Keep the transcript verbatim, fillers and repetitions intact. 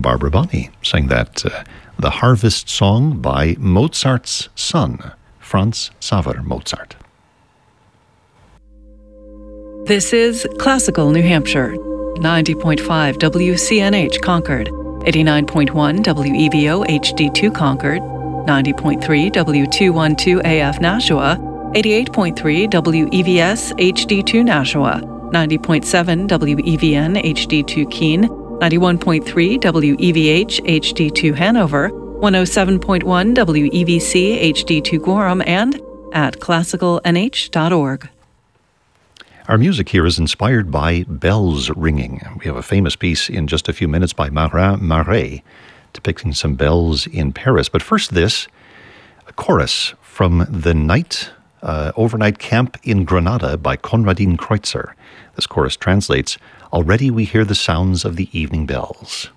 Barbara Bonney sang that, uh, The Harvest Song by Mozart's son, Franz Xaver Mozart. This is Classical New Hampshire, ninety point five W C N H Concord, eighty-nine point one W E V O H D two Concord, ninety point three W two twelve A F Nashua, eighty-eight point three W E V S H D two Nashua, ninety point seven W E V N H D two Keene, ninety-one point three W E V H H D two Hanover, one oh seven point one W E V C H D two Gorham, and at classical n h dot org. Our music here is inspired by bells ringing. We have a famous piece in just a few minutes by Marin Marais depicting some bells in Paris. But first this, a chorus from the night, uh, overnight camp in Granada by Konradin Kreutzer. This chorus translates, "Already we hear the sounds of the evening bells."